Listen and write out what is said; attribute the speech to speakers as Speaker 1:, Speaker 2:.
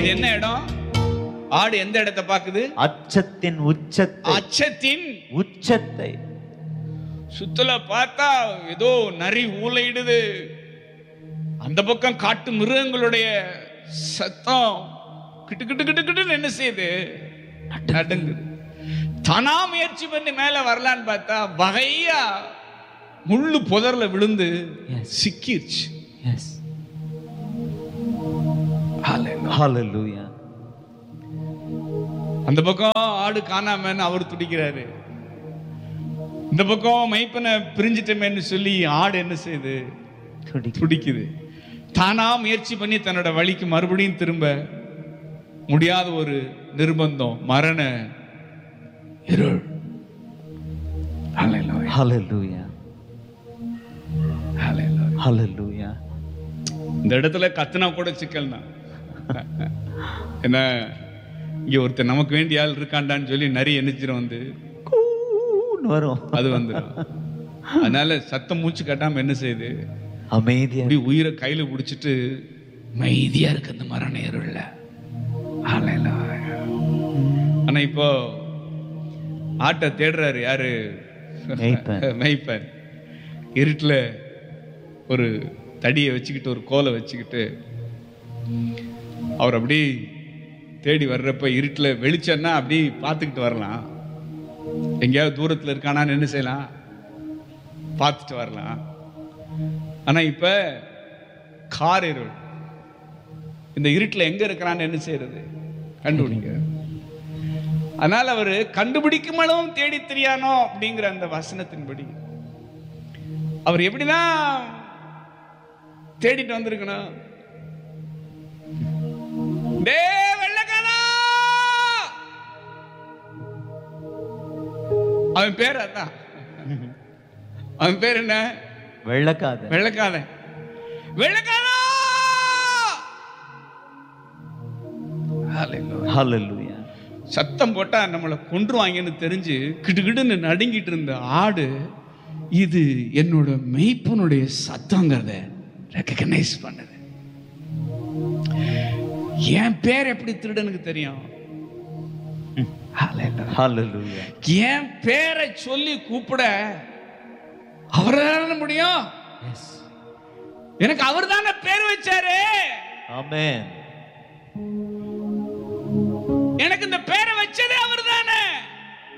Speaker 1: என்ன இடம்? ஆடு எந்த இடத்தை பாக்குது?
Speaker 2: அச்சத்தின் உச்சத்தை.
Speaker 1: அச்சத்தின்
Speaker 2: உச்சத்தை.
Speaker 1: சுத்தல பார்த்தா ஏதோ நரி ஊளையிடுது. அந்த பக்கம் காட்டு மிருகங்களுடைய சத்தம் கிட்டு கிட்டு கிட்டு கிட்டு என்ன செய்யுது? நடுங்குது. தானா முயற்சி பண்ணி மேல வரலான்னு பார்த்தா வகையா முள்ளு புதர்ல விழுந்து சிக்கிருச்சு.
Speaker 2: ஹல்லேலூயா.
Speaker 1: அந்த பக்கம் ஆடு காணாமன்னு அவர் துடிக்கிறாரு. இந்த பக்கம் மைப்பனை பிரிஞ்சிட்டமேன்னு சொல்லி ஆடு என்ன செய்யுது? துடிக்குது. தானா முயற்சி பண்ணி தன்னோட வழிக்கு மறுபடியும் திரும்ப முடியாத ஒரு நிர்பந்தம், மரண இருள். ஹல்லேலூயா.
Speaker 2: ஹல்லேலூயா.
Speaker 1: ஹல்லேலூயா.
Speaker 2: ஹல்லேலூயா.
Speaker 1: இந்த இடத்துல கத்துனா கூட சிக்கல் தான். என்ன இங்க ஒருத்தர் நமக்கு வேண்டிய ஆள் இருக்காண்டான்னு சொல்லி நிறைய எண்ணிச்சிரும் வந்து
Speaker 2: வரும். அது
Speaker 1: வந்துடும். அதனால சத்தம் மூச்சு கட்டாம என்ன செய்யுது?
Speaker 2: அமைதியா
Speaker 1: அப்படி உயிரை கையில பிடிச்சிட்டு அமைதியா இருக்கு அந்த மரண இருள்ல. ஆனா இப்போ ஆட்டை தேடுறாரு யாரு? மெய்ப்பன். இருட்டுல ஒரு தடியை வச்சுக்கிட்டு ஒரு கோலை வச்சுக்கிட்டு அவர் அப்படி தேடி வர்றப்ப இருட்டுல வெளிச்சம்னா அப்படி பார்த்துக்கிட்டு வரலாம். எங்கேயாவது தூரத்துல இருக்கானான்னு என்ன செய்யலாம்? பார்த்துட்டு வரலாம். ஆனா இப்ப கார் இருள். இந்த இருட்டுல எங்க இருக்கிறான்னு என்ன செய்யறது? கண்டுபிடிக்க. அதனால அவரு கண்டுபிடிக்கும் அளவும் தேடி தெரியானோ அப்படிங்கிற அந்த வசனத்தின்படி அவர் எப்படிதான் தேடிட்டு வந்திருக்கணும்? அவன் பேர் அதான். அவன் பேர் என்ன?
Speaker 2: வெள்ளக்காதன்.
Speaker 1: வெள்ளக்காதன். வெள்ளக்காதா.
Speaker 2: ஹல்லேலூயா.
Speaker 1: சத்தம் போட்டா நம்மளை கொன்றுவாங்கன்னு தெரிஞ்சு கிடுகிடுன்னு நடுங்கிட்டு இருந்த ஆடு இது என்னோட மெய்ப்பனுடைய சத்தங்கிறத ரெகக்னைஸ் பண்ணுது. என் பேர் எப்படி திருடனுக்கு தெரியும்?
Speaker 2: ஹல்லேலூயா.
Speaker 1: என் பேரை சொல்லி கூப்பிட அவர்தான முடியும். எனக்கு அவர் தானே பேர் வச்சாரு.
Speaker 2: ஆமென்.
Speaker 1: எனக்கு இந்த பேரை வச்சதே அவர் தானே.